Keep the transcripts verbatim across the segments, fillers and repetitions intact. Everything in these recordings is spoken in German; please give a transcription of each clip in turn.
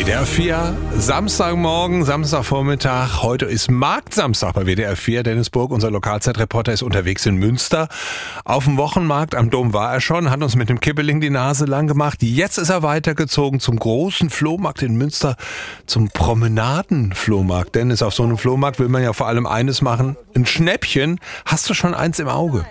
W D R vier, Samstagmorgen, Samstagvormittag. Heute ist Marktsamstag bei W D R vier. Dennis Burg, unser Lokalzeitreporter, ist unterwegs in Münster. Auf dem Wochenmarkt am Dom war er schon, hat uns mit dem Kibbeling die Nase lang gemacht. Jetzt ist er weitergezogen zum großen Flohmarkt in Münster, zum Promenadenflohmarkt. Dennis, auf so einem Flohmarkt will man ja vor allem eines machen, ein Schnäppchen. Hast du schon eins im Auge?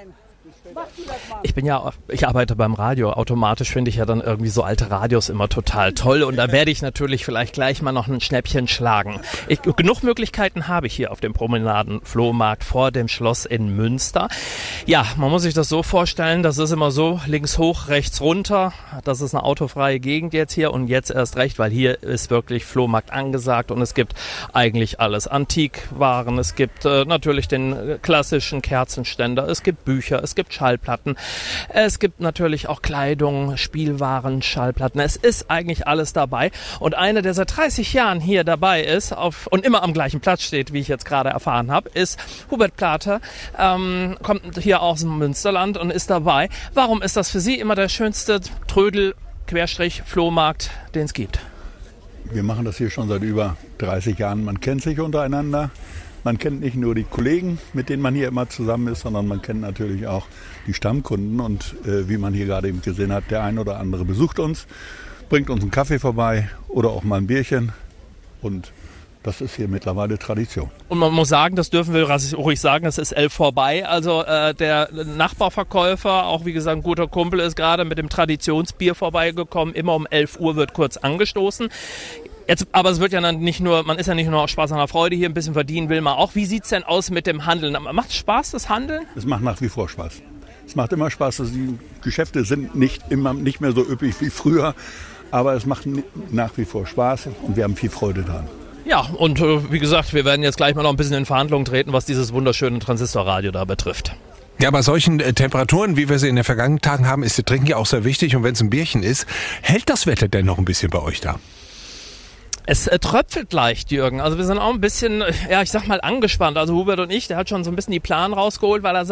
Ich bin ja, ich arbeite beim Radio. Automatisch finde ich ja dann irgendwie so alte Radios immer total toll. Und da werde ich natürlich vielleicht gleich mal noch ein Schnäppchen schlagen. Ich, genug Möglichkeiten habe ich hier auf dem Promenaden-Flohmarkt vor dem Schloss in Münster. Ja, man muss sich das so vorstellen, das ist immer so, links hoch, rechts runter. Das ist eine autofreie Gegend jetzt hier und jetzt erst recht, weil hier ist wirklich Flohmarkt angesagt und es gibt eigentlich alles. Antikwaren, es gibt äh, natürlich den klassischen Kerzenständer, es gibt Bücher, es gibt Schallplatten. Es gibt natürlich auch Kleidung, Spielwaren, Schallplatten. Es ist eigentlich alles dabei. Und einer, der seit dreißig Jahren hier dabei ist auf, und immer am gleichen Platz steht, wie ich jetzt gerade erfahren habe, ist Hubert Plater. Ähm, kommt hier aus dem Münsterland und ist dabei. Warum ist das für Sie immer der schönste Trödel-Flohmarkt, den es gibt? Wir machen das hier schon seit über dreißig Jahren. Man kennt sich untereinander. Man kennt nicht nur die Kollegen, mit denen man hier immer zusammen ist, sondern man kennt natürlich auch die Stammkunden. Und äh, wie man hier gerade eben gesehen hat, der ein oder andere besucht uns, bringt uns einen Kaffee vorbei oder auch mal ein Bierchen. Und das ist hier mittlerweile Tradition. Und man muss sagen, das dürfen wir ruhig sagen, es ist elf vorbei. Also äh, der Nachbarverkäufer, auch wie gesagt ein guter Kumpel, ist gerade mit dem Traditionsbier vorbeigekommen. Immer um elf Uhr wird kurz angestoßen. Jetzt, aber es wird ja dann nicht nur, man ist ja nicht nur aus Spaß an der Freude hier, ein bisschen verdienen will man auch. Wie sieht's denn aus mit dem Handeln? Macht es Spaß, das Handeln? Es macht nach wie vor Spaß. Es macht immer Spaß. Die Geschäfte sind nicht immer nicht mehr so üppig wie früher, aber es macht nach wie vor Spaß und wir haben viel Freude daran. Ja, und äh, wie gesagt, wir werden jetzt gleich mal noch ein bisschen in Verhandlungen treten, was dieses wunderschöne Transistorradio da betrifft. Ja, bei solchen äh, Temperaturen, wie wir sie in den vergangenen Tagen haben, ist das Trinken ja auch sehr wichtig. Und wenn es ein Bierchen ist, hält das Wetter denn noch ein bisschen bei euch da? Es äh, tröpfelt leicht, Jürgen. Also wir sind auch ein bisschen, ja, ich sag mal, angespannt. Also Hubert und ich, der hat schon so ein bisschen die Plan rausgeholt, weil er sagt,